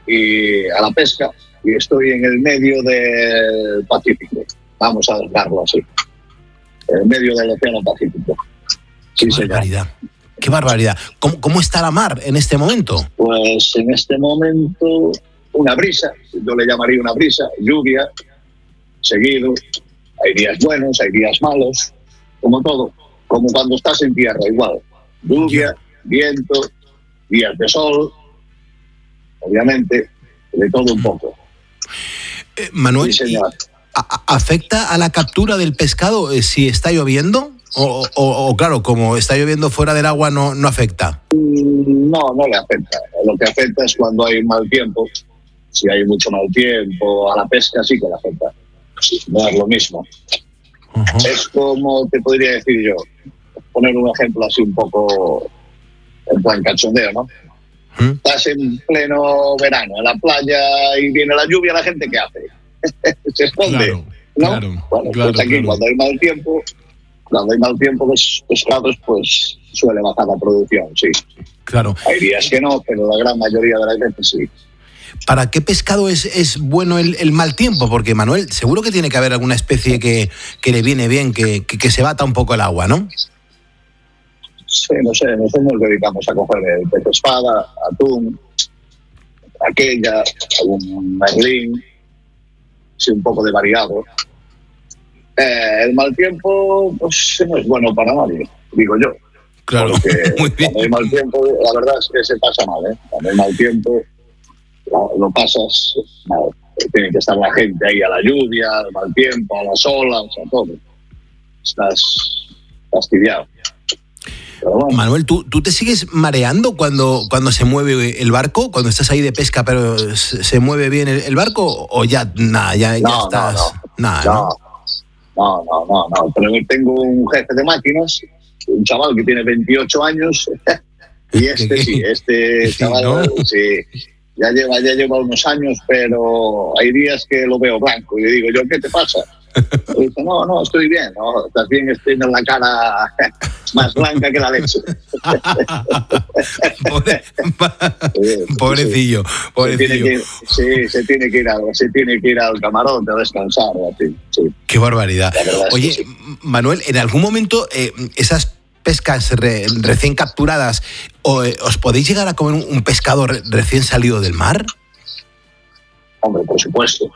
y a la pesca, y estoy en el medio del Pacífico. Vamos a dejarlo así. En el medio del Océano Pacífico. Sí, ¡Qué barbaridad! ¡Qué barbaridad! ¿Cómo está la mar en este momento? Pues en este momento, una brisa, yo le llamaría una brisa, lluvia, seguido. Hay días buenos, hay días malos, como todo, como cuando estás en tierra, igual. Lluvia, viento, días de sol, obviamente, de todo un poco. Manuel, sí, señor. ¿Afecta a la captura del pescado si está lloviendo? O claro, como está lloviendo fuera del agua, no afecta. No le afecta. Lo que afecta es cuando hay mal tiempo. Si hay mucho mal tiempo, a la pesca sí que le afecta. No es lo mismo. Uh-huh. Es como te podría decir yo, poner un ejemplo así un poco en plan cachondeo, ¿no? ¿Mm? Estás en pleno verano en la playa y viene la lluvia, ¿la gente qué hace? Se esconde, claro, ¿no? Claro, bueno, pues aquí cuando hay mal tiempo, los pescados pues suele bajar la producción, sí. Claro. Hay días que no, pero la gran mayoría de las veces sí. ¿Para qué pescado es bueno el mal tiempo? Porque, Manuel, seguro que tiene que haber alguna especie que le viene bien, que se bata un poco el agua, ¿no? Sí, no sé, nosotros nos dedicamos a coger el pez espada, atún, aquella, algún merlín, sí, un poco de variado. El mal tiempo, pues no es bueno para nadie, digo yo. Claro, porque muy bien. Cuando hay mal tiempo, la verdad es que se pasa mal, ¿eh? Cuando hay mal tiempo, lo pasas mal. Tiene que estar la gente ahí a la lluvia, al mal tiempo, a las olas, a todo. Estás fastidiado. Bueno. Manuel, ¿tú te sigues mareando cuando se mueve el barco? Cuando estás ahí de pesca, pero ¿se mueve bien el barco? ¿O ya nada, ya estás? No. Pero yo tengo un jefe de máquinas, un chaval que tiene 28 años, y este chaval, ¿no? Sí, ya lleva unos años, pero hay días que lo veo blanco y le digo yo, ¿qué te pasa? Y dice, no, estoy bien, no, estás bien, estoy en la cara más blanca que la leche. Pobrecillo. Se tiene que ir al camarote a descansar. Así, sí. Qué barbaridad. Oye, sí. Manuel, ¿en algún momento esas pescas recién capturadas, os podéis llegar a comer un pescado recién salido del mar? Hombre, por supuesto.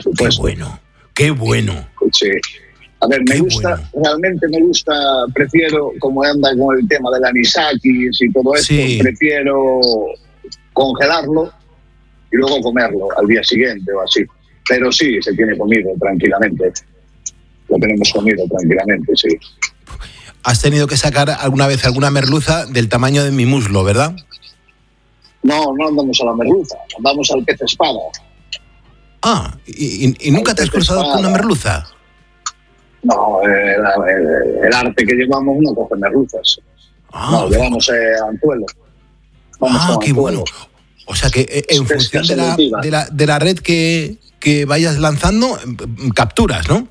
Qué bueno. Sí. A ver, realmente me gusta, prefiero, como anda con el tema del anisakis y todo esto, sí. Prefiero congelarlo y luego comerlo al día siguiente o así. Pero sí, se tiene comido tranquilamente. Lo tenemos comido tranquilamente, sí. Has tenido que sacar alguna vez alguna merluza del tamaño de mi muslo, ¿verdad? No andamos a la merluza, andamos al pez espada. Ah, ¿y nunca te has cruzado con una merluza? No, el arte que llevamos no coge merluzas. Llevamos anzuelo. Qué bueno. O sea que en función de la red que vayas lanzando, capturas, ¿no?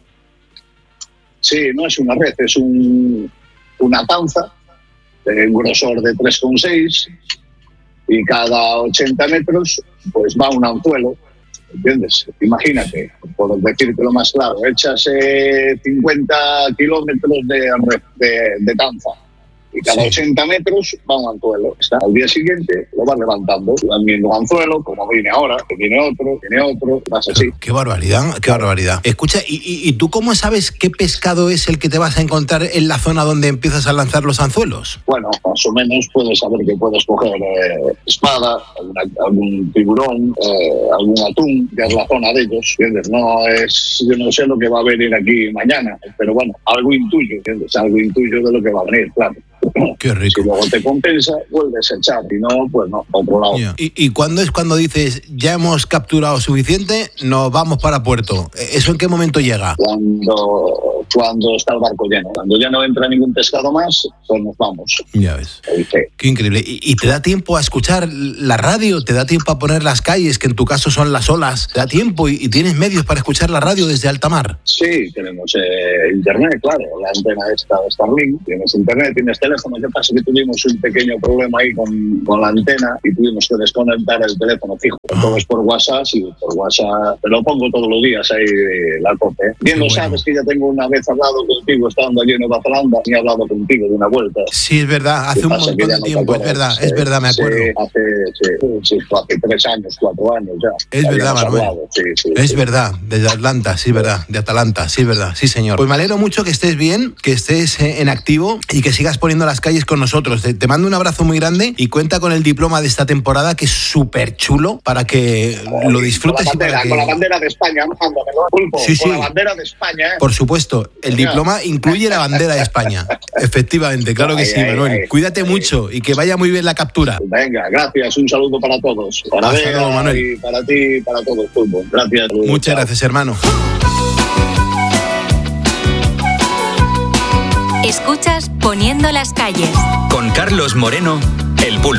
Sí, no es una red, es una panza de un grosor de 3,6 y cada 80 metros pues va un anzuelo. ¿Entiendes? Imagínate, por decirte lo más claro, echas 50 kilómetros de tanza y cada 80 metros va un anzuelo. Al día siguiente lo vas levantando, también un anzuelo, como viene ahora, que viene otro, vas así. Qué barbaridad. Escucha, ¿y tú cómo sabes qué pescado es el que te vas a encontrar en la zona donde empiezas a lanzar los anzuelos? Bueno, más o menos puedes saber que puedes coger espada, algún tiburón, algún atún, que es la zona de ellos, ¿entiendes? Yo no sé lo que va a venir aquí mañana, pero bueno, algo intuyo, ¿entiendes? Algo intuyo de lo que va a venir, claro. Qué rico. Si luego te compensa, vuelves a echar, y no, pues no, a otro lado. Yeah. ¿Y cuándo es cuando dices, ya hemos capturado suficiente, nos vamos para puerto? ¿Eso en qué momento llega? cuando está el barco lleno. Cuando ya no entra ningún pescado más, pues nos vamos. Ya ves. Qué increíble. ¿Y te da tiempo a escuchar la radio? ¿Te da tiempo a poner las calles, que en tu caso son las olas? ¿Te da tiempo y tienes medios para escuchar la radio desde alta mar? Sí, tenemos internet, claro. La antena esta de Starlink. Tienes internet, tienes teléfono. ¿Qué pasa? Que tuvimos un pequeño problema ahí con la antena y tuvimos que desconectar el teléfono fijo. Todo es por WhatsApp, y por WhatsApp te lo pongo todos los días ahí la COPE. Bien lo sabes que ya tengo una vez hablado contigo estando allí en Nueva Zelanda y he hablado contigo de una vuelta. Sí, es verdad, hace un montón de tiempo, es verdad, me acuerdo. Sí, hace 3 años, 4 años ya. Es verdad, Manuel. Es verdad, desde Atlanta, sí, verdad, de Atalanta, sí, verdad, sí, señor. Pues me alegro mucho que estés bien, que estés en activo y que sigas poniendo las calles con nosotros. Te mando un abrazo muy grande y cuenta con el diploma de esta temporada, que es súper chulo, para que lo disfrutes. Con la bandera de España, Pulpo, sí, con la bandera de España. Por supuesto, el diploma incluye la bandera de España. Efectivamente, claro que sí, Manuel. Cuídate mucho y que vaya muy bien la captura. Venga, gracias, un saludo para todos. Para Bea, Manuel. Y para ti y para todos, Pulpo. Gracias. Muchas gracias, hermano. Escuchas Poniendo las calles. Con Carlos Moreno, El Pulpo.